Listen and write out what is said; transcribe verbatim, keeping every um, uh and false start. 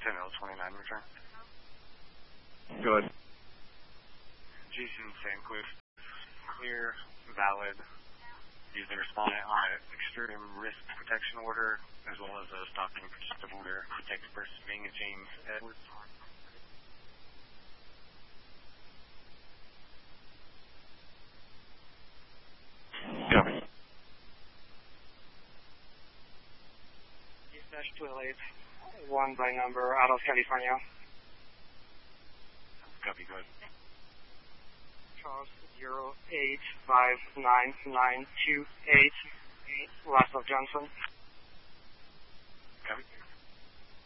ten L twenty-nine return. Good. Jason Sandquist, clear, valid. He's the respondent on an extreme risk protection order, as well as a stopping protective order, protect person being a James Edwards. Copy. Dispatch two oh eight, one by number out of California. Copy, go ahead. Charles zero eight five nine nine two eight, last of Johnson. Copy.